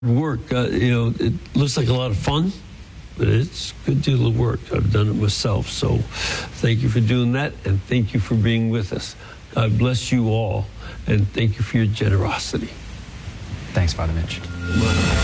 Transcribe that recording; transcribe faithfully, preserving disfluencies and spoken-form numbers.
Work, uh, you know, it looks like a lot of fun, but it's a good deal of work. I've done it myself. So thank you for doing that, and thank you for being with us. God bless you all, and thank you for your generosity. Thanks, Father Mitch.